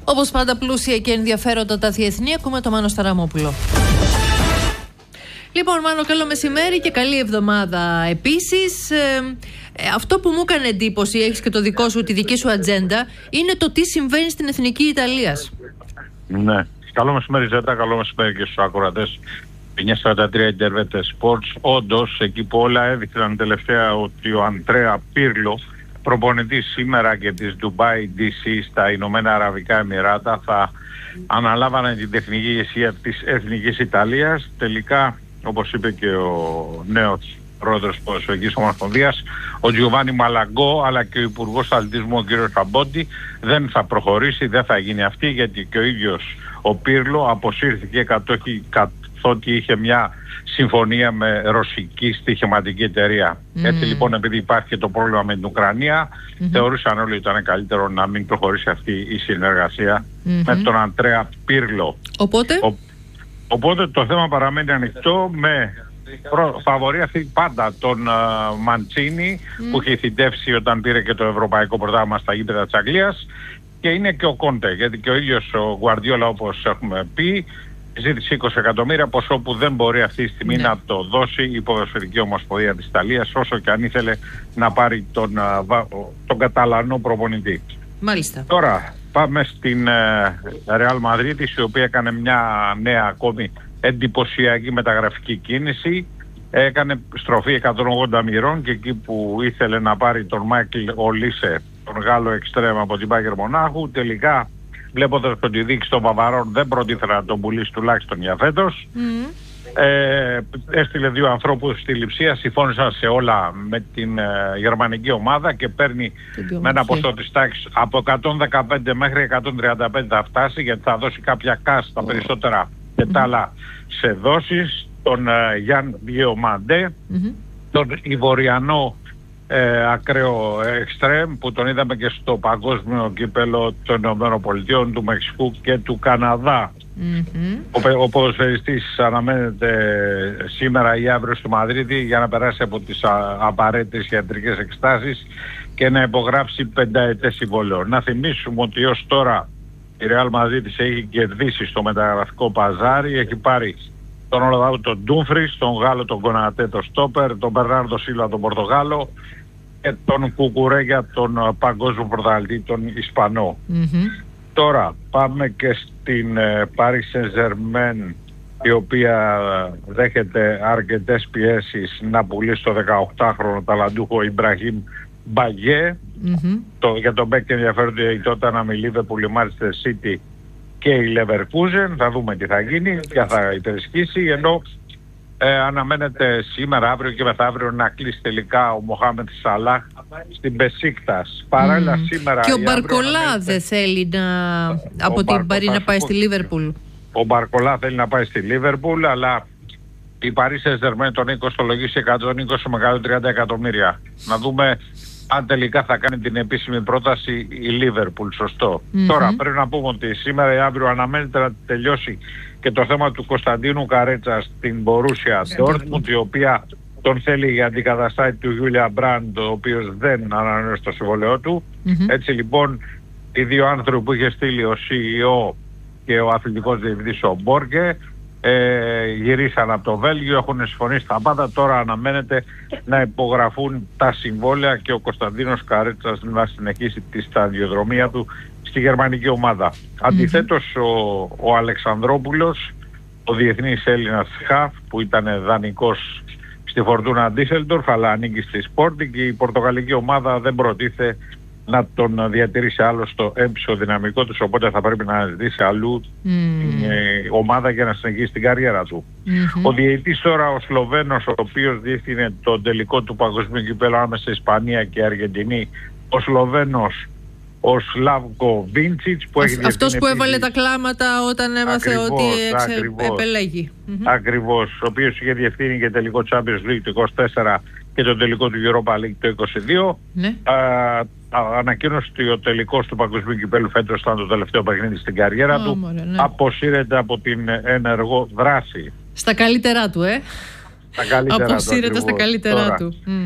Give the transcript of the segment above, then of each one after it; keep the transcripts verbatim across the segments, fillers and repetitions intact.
Όπως πάντα πλούσια και ενδιαφέροντα τα διεθνή, ακούμε το Μάνο Σταραμόπουλο. Λοιπόν, Μάνο, καλό μεσημέρι και καλή εβδομάδα επίσης. Ε, ε, αυτό που μου έκανε εντύπωση, έχεις και το δικό σου, τη δική σου ατζέντα, είναι το τι συμβαίνει στην Εθνική Ιταλίας. Ναι. Καλό μεσημέρι, Ζέτα. Καλό μεσημέρι και στους ακροατές. εννιά σαράντα τρία Intervete Sports. Όντως, εκεί που όλα έδειξαν τελευταία ότι ο Αντρέα Πίρλο, προπονητής σήμερα και της Dubai ντι σι στα Ηνωμένα Αραβικά Εμιράτα, θα αναλάβανε την τεχνική ηγεσία της Εθνικής Ιταλίας. Τελικά, όπως είπε και ο νέος πρόεδρος της Ποδοσφαιρικής Ομοσπονδίας, ο Τζιοβάνι Μαλαγκό, αλλά και ο Υπουργός Αθλητισμού, ο κ. Σαμπόντι, δεν θα προχωρήσει, δεν θα γίνει αυτή, γιατί και ο ίδιος ο Πίρλο αποσύρθηκε καθότι είχε μια συμφωνία με ρωσική στοιχηματική εταιρεία. Mm. Έτσι λοιπόν, επειδή υπάρχει και το πρόβλημα με την Ουκρανία, mm-hmm. θεωρούσαν όλοι ότι ήταν καλύτερο να μην προχωρήσει αυτή η συνεργασία mm-hmm. με τον Αντρέα Πίρλο. Οπότε, ο, οπότε το θέμα παραμένει ανοιχτό, με προ, φαβορή αυτή πάντα τον uh, Μαντσίνι mm. που είχε θητεύσει όταν πήρε και το ευρωπαϊκό πρωτάθλημα στα γήπεδα της Αγγλίας, και είναι και ο Κόντε, γιατί και ο ίδιος ο Γκουαρδιόλα, όπως έχουμε πει, ζήτησε είκοσι εκατομμύρια, ποσό που δεν μπορεί αυτή τη στιγμή ναι. να το δώσει η Ποδοσφαιρική Ομοσπονδία της Ιταλίας, όσο και αν ήθελε να πάρει τον, τον Καταλανό προπονητή. Μάλιστα. Τώρα πάμε στην Real Madrid, η οποία έκανε μια νέα ακόμη εντυπωσιακή μεταγραφική κίνηση. Έκανε στροφή εκατόν ογδόντα μοιρών και εκεί που ήθελε να πάρει τον Μάικλ Ολίσε, τον Γάλλο εξτρέμ από την Μπάγερ Μονάχου, τελικά, βλέποντας ότι η δίκηση των Βαβαρών δεν προτίθεται να τον πουλήσει τουλάχιστον για φέτος, mm. ε, έστειλε δύο ανθρώπους στη Λειψία, συμφώνησαν σε όλα με την ε, γερμανική ομάδα και παίρνει με ένα ποσό της τάξης από εκατόν δεκαπέντε μέχρι εκατόν τριάντα πέντε θα φτάσει, γιατί θα δώσει κάποια κάστα τα περισσότερα και τα άλλα σε δόσεις, τον ε, Γιάν Διομαντέ, mm-hmm. τον Ιβοριανό Ε, ακραίο εξτρέμ που τον είδαμε και στο παγκόσμιο κύπελο των ΗΠΑ, του Μεξικού και του Καναδά. Mm-hmm. Ο, ο ποδοσφαιριστής αναμένεται σήμερα ή αύριο στη Μαδρίτη για να περάσει από τις α, απαραίτητες ιατρικές εξετάσεις και να υπογράψει πενταετές συμβόλαιο. Να θυμίσουμε ότι ως τώρα η Real Madrid έχει κερδίσει στο μεταγραφικό παζάρι, έχει πάρει τον Ολοδάου τον Ντούμφρις, τον Γάλλο τον Κονατέ τον Στόπερ, τον Μπερνάρντο Σίλβα τον Πορτογάλο και τον Κουκουρέγια τον παγκόσμιο πρωταθλητή τον Ισπανό. Mm-hmm. Τώρα πάμε και στην Paris Saint-Germain, η οποία δέχεται αρκετές πιέσεις να πουλήσει το δεκαοκτάχρονο ταλαντούχο Ιμπραχήμ Μπαγιέ. Mm-hmm. Το, για τον Μπέκ ενδιαφέρονται η Tottenham, η Liverpool, η Manchester City και η Leverkusen. Θα δούμε τι θα γίνει, ποια θα υπερισχύσει, ενώ ε, αναμένεται σήμερα, αύριο και μεθαύριο να κλείσει τελικά ο Μοχάμετ Σαλάχ στην Μπεσίκτας. Παράλληλα mm. σήμερα... Και ο Μπαρκολά αναμένεται... δεν θέλει να, από την Παρί να πάει στη Λίβερπουλ. Ο Μπαρκολά θέλει να πάει στη Λίβερπουλ, αλλά η Paris Saint-Germain τον έχει κοστολογήσει εκατόν είκοσι με εκατόν τριάντα εκατομμύρια. Να δούμε αν τελικά θα κάνει την επίσημη πρόταση η Λίβερπουλ, σωστό. Mm-hmm. Τώρα πρέπει να πούμε ότι σήμερα ή αύριο αναμένεται να τελειώσει και το θέμα του Κωνσταντίνου Καρέτσα στην Μπορούσια Ντόρτμουντ, η οποία τον θέλει για αντικαταστάτη του Γιούλια Μπραντ, ο οποίος δεν ανανέωσε το συμβολαιό του. Mm-hmm. Έτσι λοιπόν οι δύο άνθρωποι που είχε στείλει ο σι ι ο και ο αθλητικός διευθυντής ο Μπόργκε Ε, γυρίσαν από το Βέλγιο, έχουν συμφωνήσει τα πάντα. Τώρα αναμένεται να υπογραφούν τα συμβόλαια και ο Κωνσταντίνος Καρέτσας να συνεχίσει τη σταδιοδρομία του στη γερμανική ομάδα. Mm-hmm. Αντιθέτως ο, ο Αλεξανδρόπουλος, ο διεθνής Έλληνας χαφ που ήταν δανεικός στη Φορτούνα Ντίσελντορφ αλλά ανήκει στη Sporting, και η πορτογαλική ομάδα δεν προτίθεται να τον διατηρήσει άλλο στο έμψιο δυναμικό τους, οπότε θα πρέπει να αναζητήσει αλλού mm. ε, ομάδα για να συνεχίσει την καριέρα του. Mm-hmm. Ο διαιτητής τώρα, ο Σλοβαίνος, ο οποίος διεύθυνε το τελικό του παγκοσμίου κυπέλλου ανάμεσα Ισπανία και Αργεντινή, ο Σλοβαίνος, ο Σλάβκο Βίντσιτς, που έχει αυτός που έβαλε τα κλάματα όταν έμαθε ότι εξε... επελέγει. Mm-hmm. Ακριβώς, ο οποίος είχε διευθύνει και τελικό Champions League το είκοσι τέσσερα και το τελικό του Europa League το είκοσι δύο. Ναι. Α, ανακοίνωσε ότι ο τελικός του παγκοσμίου κυπέλλου φέτος ήταν το τελευταίο παιχνίδι στην καριέρα oh, του. Μωρέ, ναι. Αποσύρεται από την ενεργό δράση. Στα καλύτερά του, ε! Στα καλύτερά Αποσύρεται του, στα καλύτερά τώρα, του. Mm.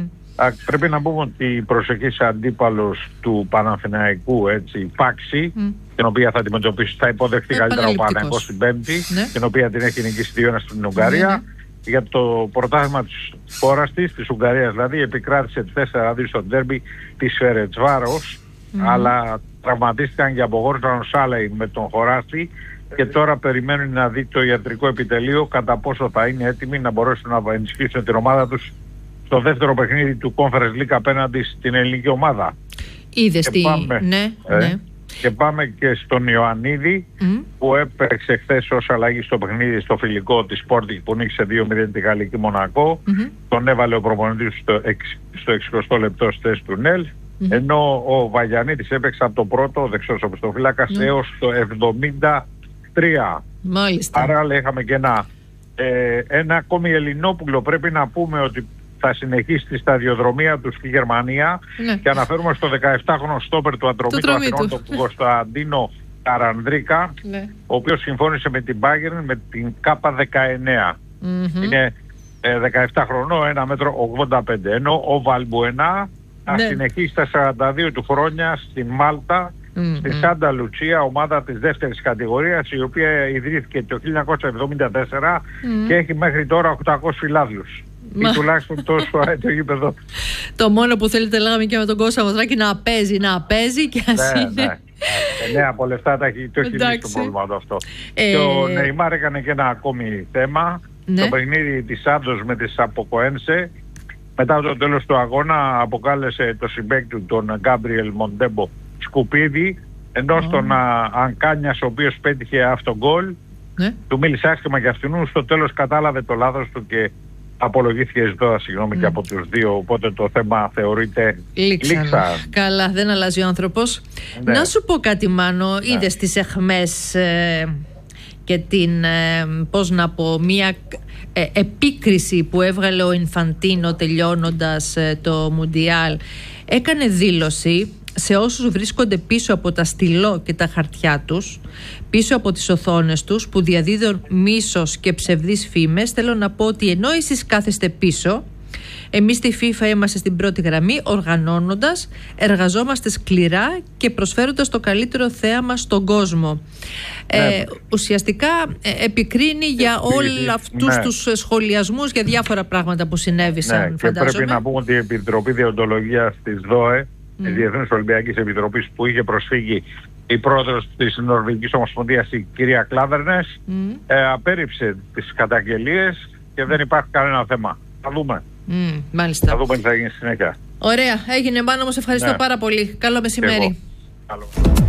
Α, πρέπει να πούμε ότι η προσεχής αντίπαλος του Παναθηναϊκού, έτσι, η Πάξη, mm. την οποία θα αντιμετωπίσει, θα υποδεχτεί ε, καλύτερα ο Παναθηναϊκός την Πέμπτη, ναι. την οποία την έχει νικήσει δύο ένα στην Ουγγαρία. Ναι, ναι. Για το πρωτάθλημα της χώρας της, της Ουγγαρίας δηλαδή, επικράτησε τέσσερα δύο στο ντέρμπι της Φερετσβάρος, mm. αλλά τραυματίστηκαν και απογόρωσαν ο Σάλεϊ με τον Χοράστη και τώρα περιμένουν να δει το ιατρικό επιτελείο κατά πόσο θα είναι έτοιμοι να μπορέσουν να ενισχύσουν την ομάδα τους στο δεύτερο παιχνίδι του Conference League απέναντι στην ελληνική ομάδα. Είδες τι... Πάμε, ναι, ε, ναι. Και πάμε και στον Ιωαννίδη mm. που έπαιξε χθες ως αλλαγή στο παιχνίδι στο φιλικό της Sporting που νίκησε δύο μηδέν τη Γαλλική Μονακό. Mm-hmm. Τον έβαλε ο προπονητής στο, στο εξηκοστό λεπτό στη θέση του Νέλ. Mm-hmm. Ενώ ο Βαγιαννίτης έπαιξε από το πρώτο δεξιός οπισθοφύλακας mm. έως το εβδομήντα τρία. Μάλιστα. Άρα είχαμε και ένα, ε, ένα ακόμη Ελληνόπουλο. Πρέπει να πούμε ότι θα συνεχίσει τη σταδιοδρομία του στη Γερμανία ναι. και αναφέρουμε στο δεκαεπτάχρονο στόπερ του Ατρομήτου Αθηνών, τον Κωνσταντίνο Καρανδρίκα, ναι. ο οποίος συμφώνησε με την Bayern με την Κάπα δεκαεννέα. Mm-hmm. Είναι ε, δεκαεπτά χρονών, ένα μέτρο ογδόντα πέντε. Ενώ ο Βαλμπουενά θα ναι. συνεχίσει τα σαράντα δύο του χρόνια στην Μάλτα, mm-hmm. στη Σάντα Λουτσία, ομάδα της δεύτερης κατηγορίας, η οποία ιδρύθηκε το χίλια εννιακόσια εβδομήντα τέσσερα mm-hmm. και έχει μέχρι τώρα οκτακόσιους φιλάθλους. Μα... ή τουλάχιστον τόσο το γήπεδο. Το μόνο που θέλετε, λέγαμε και με τον Κώστα Μαθράκη, να παίζει, να παίζει και ας ναι, είναι. Ναι, ναι, από λεφτά το έχει λύσει το πρόβλημα αυτό. Ε... Και ο Νεϊμάρ έκανε και ένα ακόμη θέμα. Ναι. Το παιχνίδι της Σάντος με τη Σαποκοένσε. Μετά το τέλος του αγώνα αποκάλεσε το συμπέκ του τον Γκάμπριελ Μοντέμπο σκουπίδι, ενώ oh. στον Ανκάνιας, ο οποίος πέτυχε αυτό γκολ, ναι. του μίλησε άσχημα για αυτού. Στο τέλος κατάλαβε το λάθος του και απολογήθηκε ζητώντας συγγνώμη mm. και από τους δύο, οπότε το θέμα θεωρείται λήξα. Καλά, δεν αλλάζει ο άνθρωπος. Ναι. Να σου πω κάτι, Μάνο, ναι. είδες τις εχμές ε, και την, ε, πώς να πω, μια ε, επίκριση που έβγαλε ο Ινφαντίνο τελειώνοντας ε, το Μουντιάλ. Έκανε δήλωση σε όσους βρίσκονται πίσω από τα στυλό και τα χαρτιά τους, πίσω από τις οθόνες τους, που διαδίδουν μίσος και ψευδείς φήμες. Θέλω να πω ότι ενώ εσείς κάθεστε πίσω, εμείς στη FIFA είμαστε στην πρώτη γραμμή, οργανώνοντας, εργαζόμαστε σκληρά και προσφέροντας το καλύτερο θέαμα στον κόσμο. Ναι. Ε, ουσιαστικά ε, επικρίνει για όλους αυτούς ναι. τους σχολιασμούς για διάφορα πράγματα που συνέβησαν, ναι, φαντάζομαι. Και πρέπει να πούμε ότι η Επιτροπή Διοντολογίας της ΔΟΕ, mm. της Διεθνούς Ολυμπιακής Επιτροπής, που είχε προσφύγει η πρόεδρος της Νορβηγικής Ομοσπονδίας, η κυρία Κλάδερνες, mm. ε, απέρριψε τις καταγγελίες και δεν υπάρχει κανένα θέμα. Θα δούμε. Mm, μάλιστα. Θα δούμε τι θα γίνει στη συνέχεια. Ωραία, έγινε, Μάνο, όμως ευχαριστώ ναι. πάρα πολύ. Καλό μεσημέρι. Καλό.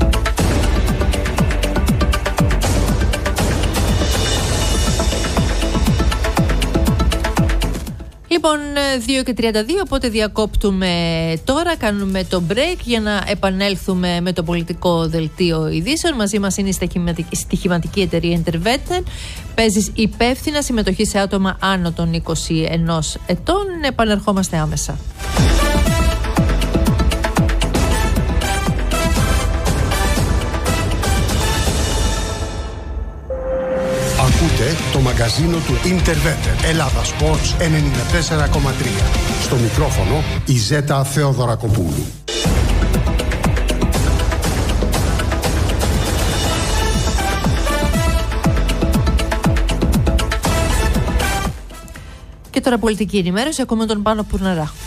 Λοιπόν, δύο και τριάντα δύο, οπότε διακόπτουμε τώρα, κάνουμε το break για να επανέλθουμε με το πολιτικό δελτίο ειδήσεων. Μαζί μας είναι η στοιχηματική εταιρεία Intervetten. Παίζεις υπεύθυνα, συμμετοχή σε άτομα άνω των είκοσι ενός ετών. Επανερχόμαστε άμεσα. Ακούτε το μαγκαζίνο του Intervetten, Ελλάδα Sports ενενήντα τέσσερα κόμμα τρία. Στο μικρόφωνο η Ζέτα Θεοδωρακοπούλου. Και τώρα πολιτική ενημέρωση, ακούμε τον Πάνο Πουρναρά.